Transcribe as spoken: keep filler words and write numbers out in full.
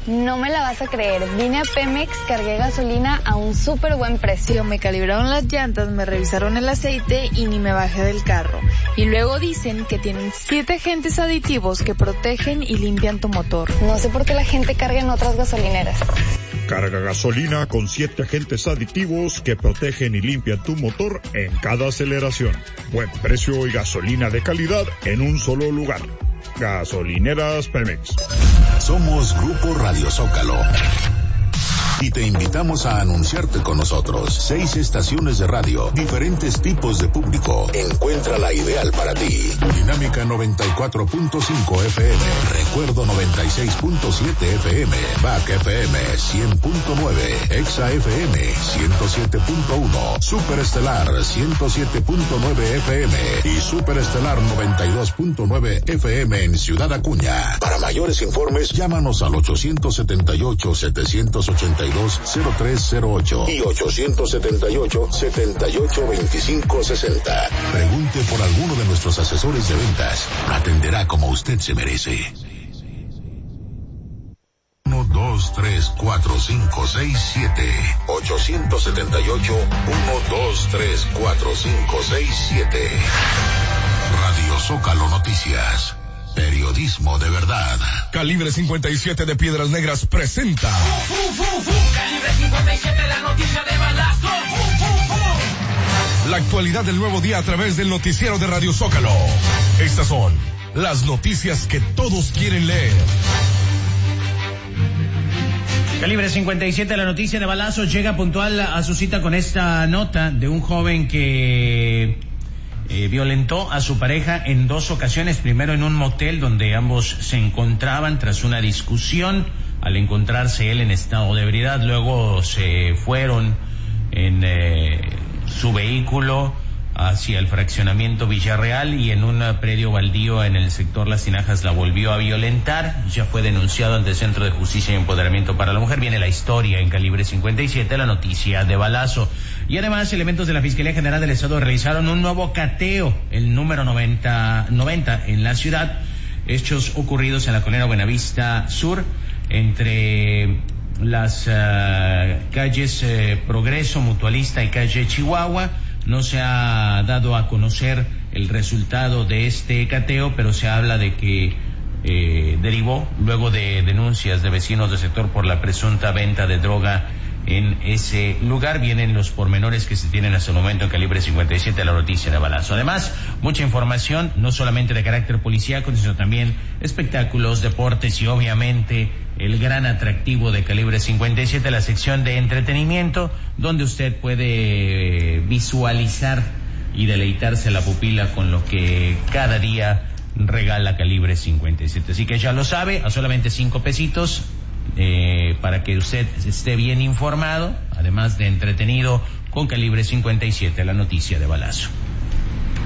No me la vas a creer. Vine a Pemex, cargué gasolina a un súper buen precio. Me calibraron las llantas, me revisaron el aceite y ni me bajé del carro. Y luego dicen que tienen siete agentes aditivos que protegen y limpian tu motor. No sé por qué la gente carga en otras gasolineras. Carga gasolina con siete agentes aditivos que protegen y limpian tu motor en cada aceleración. Buen precio y gasolina de calidad en un solo lugar. Gasolineras Pemex. Somos Grupo Radio Zócalo y te invitamos a anunciarte con nosotros. Seis estaciones de radio, diferentes tipos de público. Encuentra la ideal para ti. Dinámica noventa y cuatro punto cinco F M, Recuerdo noventa y seis punto siete F M, B A C F M cien punto nueve, Exa F M ciento siete punto uno, Superestelar ciento siete punto nueve F M y Superestelar noventa y dos punto nueve F M en Ciudad Acuña. Para mayores informes, llámanos al ochocientos setenta y ocho, setecientos ochenta y dos, cero tres cero ocho y ochocientos setenta y ocho, setenta y ocho, veinticinco sesenta. Pregunte por alguno de nuestros asesores de ventas. Atenderá como usted se merece. uno, dos, tres, cuatro, cinco, seis, siete. ochocientos setenta y ocho, uno, dos, tres, cuatro, cinco, seis, siete. Radio Zócalo Noticias. Periodismo de verdad. Calibre cincuenta y siete de Piedras Negras presenta. ¡Fu, fu, fu, fu! Calibre cincuenta y siete, la noticia de balazo. ¡Fu, fu, fu! La actualidad del nuevo día a través del noticiero de Radio Zócalo. Estas son las noticias que todos quieren leer. Calibre cincuenta y siete, la noticia de balazo, llega puntual a su cita con esta nota de un joven que Eh, violentó a su pareja en dos ocasiones, primero en un motel donde ambos se encontraban tras una discusión, al encontrarse él en estado de ebriedad, luego se fueron en eh, su vehículo hacia el fraccionamiento Villarreal y en un predio baldío en el sector Las Tinajas la volvió a violentar. Ya fue denunciado ante el Centro de Justicia y Empoderamiento para la Mujer. Viene la historia en Calibre cincuenta y siete, la noticia de balazo. Y además, elementos de la Fiscalía General del Estado realizaron un nuevo cateo, el número noventa, noventa en la ciudad. Hechos ocurridos en la colonia Buenavista Sur, entre las uh, calles eh, Progreso, Mutualista y calle Chihuahua. No se ha dado a conocer el resultado de este cateo, pero se habla de que eh, derivó luego de denuncias de vecinos del sector por la presunta venta de droga en ese lugar. Vienen los pormenores que se tienen hasta el momento en Calibre cincuenta y siete, la noticia de balazo. Además, mucha información, no solamente de carácter policíaco, sino también espectáculos, deportes y obviamente el gran atractivo de Calibre cincuenta y siete, la sección de entretenimiento, donde usted puede visualizar y deleitarse la pupila con lo que cada día regala Calibre cincuenta y siete. Así que ya lo sabe, a solamente cinco pesitos, eh, para que usted esté bien informado, además de entretenido, con Calibre cincuenta y siete, la noticia de balazo.